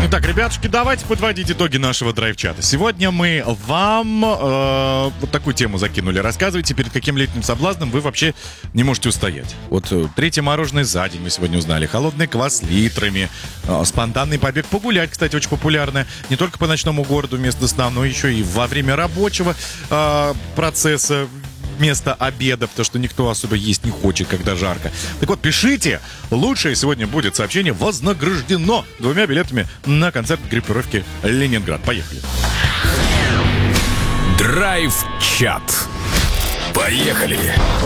Итак, ребятушки, давайте подводить итоги нашего драйв-чата. Сегодня мы вам вот такую тему закинули. Рассказывайте, перед каким летним соблазном вы вообще не можете устоять. Вот третье мороженое за день мы сегодня узнали. Холодный квас литрами. Спонтанный побег погулять, кстати, очень популярно. Не только по ночному городу вместо сна, но еще и во время рабочего процесса. Вместо обеда, потому что никто особо есть не хочет, когда жарко. Так вот, пишите. Лучшее сегодня будет сообщение вознаграждено 2 билетами на концерт группировки «Ленинград». Поехали. Драйв-чат. Поехали.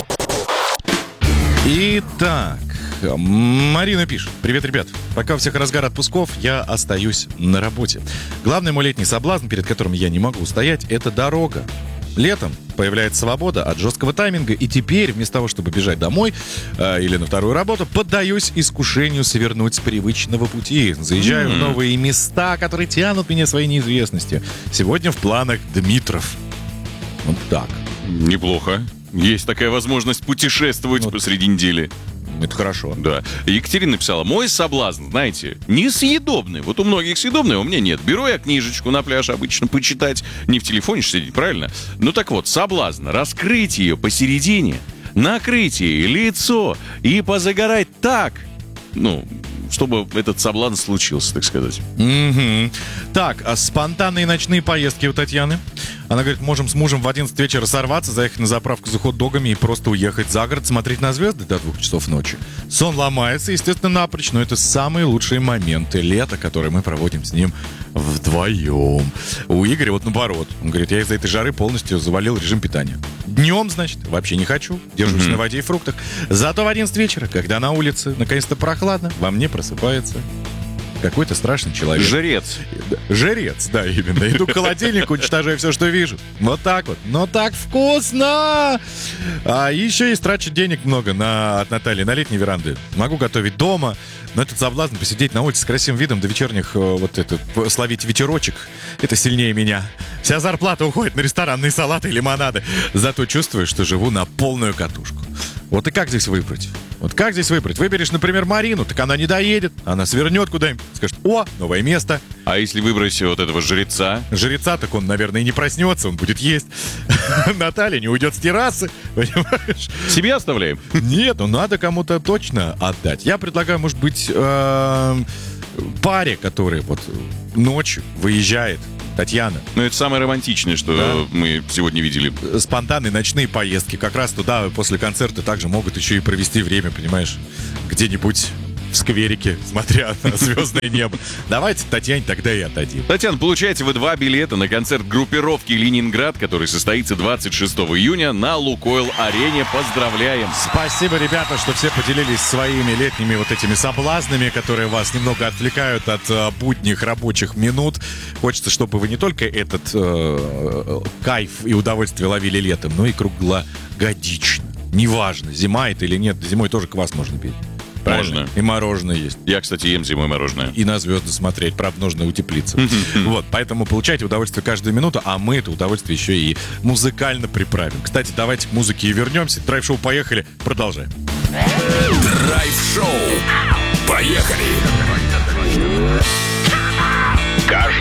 Итак, Марина пишет. Привет, ребят. Пока у всех разгар отпусков, я остаюсь на работе. Главный мой летний соблазн, перед которым я не могу устоять, это дорога. Летом появляется свобода от жесткого тайминга, и теперь, вместо того, чтобы бежать домой или на вторую работу, поддаюсь искушению свернуть с привычного пути. Заезжаю в новые места, которые тянут меня своей неизвестностью. Сегодня в планах Дмитров. Вот так. Неплохо. Есть такая возможность путешествовать посреди недели. Это хорошо. Да. Екатерина написала: мой соблазн, знаете, несъедобный. Вот у многих съедобный, а у меня нет. Беру я книжечку на пляж обычно почитать. Не в телефоне сидеть, правильно? Ну так вот, соблазн. Раскрыть ее посередине, накрыть ей лицо и позагорать так, чтобы этот соблазн случился, так сказать. Угу. Так, а спонтанные ночные поездки у Татьяны. Она говорит, можем с мужем в 11 вечера сорваться, заехать на заправку за хот-догами и просто уехать за город, смотреть на звезды до 2 часов ночи. Сон ломается, естественно, напрочь, но это самые лучшие моменты лета, которые мы проводим с ним вдвоем. У Игоря вот наоборот. Он говорит, я из-за этой жары полностью завалил режим питания. Днем, значит, вообще не хочу. Держусь на воде и фруктах. Зато в 11 вечера, когда на улице наконец-то прохладно, во мне просыпается какой-то страшный человек. Жрец, да, именно. Иду к холодильнику, уничтожаю все, что вижу. Вот так вот. Но так вкусно! А еще и трачу денег много от Натальи на летние веранды. Могу готовить дома. Но этот соблазн посидеть на улице с красивым видом до вечерних, словить ветерочек, это сильнее меня. Вся зарплата уходит на ресторанные салаты и лимонады. Зато чувствую, что живу на полную катушку. Вот и как здесь выбрать? Выберешь, например, Марину, так она не доедет. Она свернет куда-нибудь, скажет, о, новое место. А если выбрать вот этого жреца? Жреца, так он, наверное, и не проснется, он будет есть. Наталья не уйдет с террасы, понимаешь? Себе оставляем? Нет, надо кому-то точно отдать. Я предлагаю, может быть, паре, которая вот ночью выезжает. Татьяна. Это самое романтичное, что мы сегодня видели. Спонтанные ночные поездки. Как раз туда после концерта также могут еще и провести время, понимаешь? Где-нибудь в скверике, смотря на звездное небо. Давайте Татьяне тогда и отдадим. Татьяна, получаете вы 2 билета на концерт группировки «Ленинград», который состоится 26 июня на Лукойл-арене. Поздравляем! Спасибо, ребята, что все поделились своими летними вот этими соблазнами, которые вас немного отвлекают от будних рабочих минут. Хочется, чтобы вы не только этот кайф и удовольствие ловили летом, но и круглогодично. Неважно, зима это или нет, зимой тоже квас можно пить. Правильно? Можно. И мороженое есть. Я, кстати, ем зимой мороженое. И на звезды смотреть, правда, нужно утеплиться. Вот, поэтому получайте удовольствие каждую минуту, а мы это удовольствие еще и музыкально приправим. Кстати, давайте к музыке и вернемся. Драйв-шоу «Поехали», продолжаем. Драйв-шоу. Поехали.